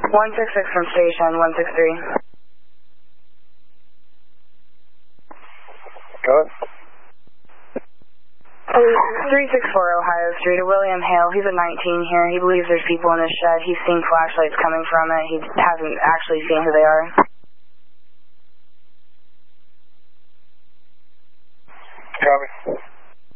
166 from station, 163. Go ahead. 364 Ohio Street, William Hale. He's a 19 here. He believes there's people in his shed. He's seen flashlights coming from it. He hasn't actually seen who they are. Copy.